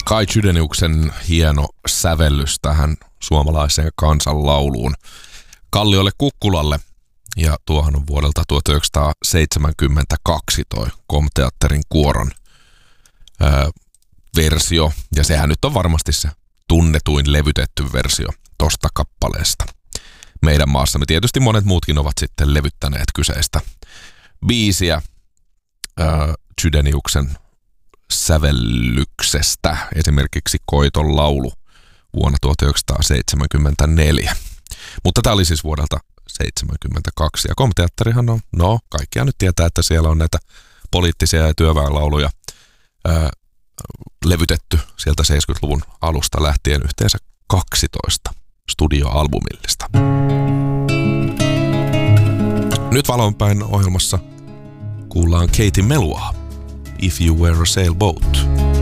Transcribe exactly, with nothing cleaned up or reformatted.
Kai Chydeniuksen hieno sävellys tähän suomalaiseen kansanlauluun Kalliolle Kukkulalle. Ja tuohan on vuodelta tuhatyhdeksänsataaseitsemänkymmentäkaksi toi Kom-teatterin kuoron öö, versio. Ja sehän nyt on varmasti se tunnetuin levytetty versio tosta kappaleesta. Meidän maassamme tietysti monet muutkin ovat sitten levyttäneet kyseistä biisiä öö, Chydeniuksen sävellyksestä. Esimerkiksi Koiton laulu vuonna tuhatyhdeksänsataaseitsemänkymmentäneljä. Mutta tämä oli siis vuodelta seitsemänkymmentäkaksi. Ja Kom-teatterihan on, no kaikkia nyt tietää, että siellä on näitä poliittisia ja työväenlauluja ää, levytetty sieltä seitsemänkymmentäluvun alusta lähtien yhteensä kaksitoista studioalbumillista. Nyt Valonpäin ohjelmassa kuullaan Katie Melua, If You Were a Sailboat.